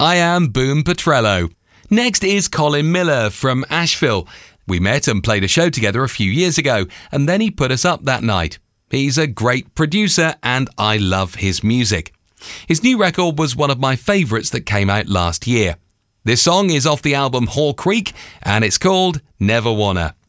I am Boom Petrello. Next is Colin Miller from Asheville. We met and played a show together a few years ago, and then he put us up that night. He's a great producer, and I love his music. His new record was one of my favourites that came out last year. This song is off the album Hall Creek, and it's called Never Wanna.